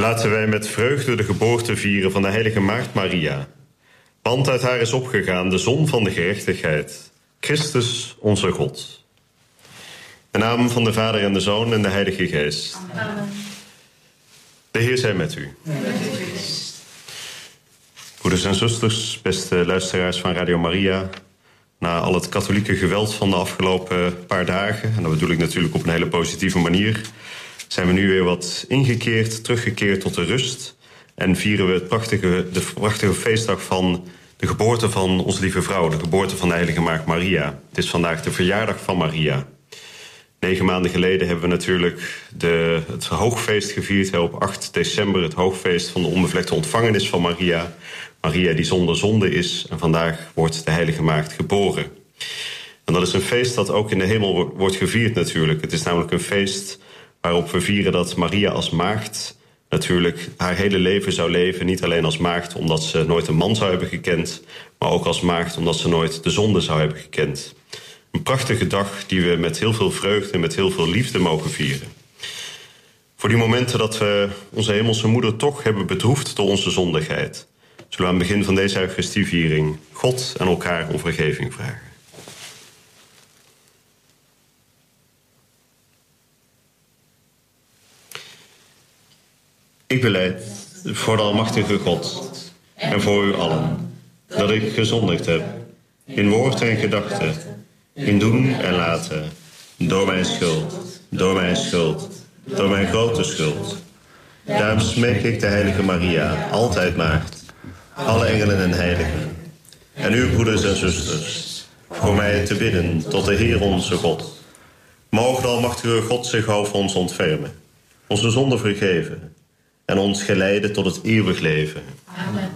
Laten wij met vreugde de geboorte vieren van de heilige maagd Maria. Want uit haar is opgegaan de zon van de gerechtigheid, Christus onze God. In de naam van de Vader en de Zoon en de Heilige Geest. Amen. De Heer zij met u. Broeders en zusters, beste luisteraars van Radio Maria. Na al het katholieke geweld van de afgelopen paar dagen, en dat bedoel ik natuurlijk op een hele positieve manier, zijn we nu weer wat teruggekeerd tot de rust. En vieren we de prachtige feestdag van de geboorte van onze lieve vrouw, de geboorte van de heilige maagd Maria. Het is vandaag de verjaardag van Maria. 9 maanden geleden hebben we natuurlijk het hoogfeest gevierd. Op 8 december het hoogfeest van de onbevlekte ontvangenis van Maria. Maria die zonder zonde is. En vandaag wordt de heilige maagd geboren. En dat is een feest dat ook in de hemel wordt gevierd natuurlijk. Het is namelijk een feest waarop we vieren dat Maria als maagd natuurlijk haar hele leven zou leven. Niet alleen als maagd omdat ze nooit een man zou hebben gekend, maar ook als maagd omdat ze nooit de zonde zou hebben gekend. Een prachtige dag die we met heel veel vreugde en met heel veel liefde mogen vieren. Voor die momenten dat we onze hemelse moeder toch hebben bedroefd door onze zondigheid, zullen we aan het begin van deze Eucharistieviering God en elkaar om vergeving vragen. Ik belijd voor de almachtige God en voor u allen dat ik gezondigd heb in woord en gedachte, in doen en laten, door mijn schuld, door mijn grote schuld. Daarom smeek ik de heilige Maria, altijd maagd, alle engelen en heiligen, en uw broeders en zusters, voor mij te bidden tot de Heer onze God. Mogen de almachtige God zich over ons ontfermen, onze zonden vergeven en ons geleiden tot het eeuwig leven. Amen.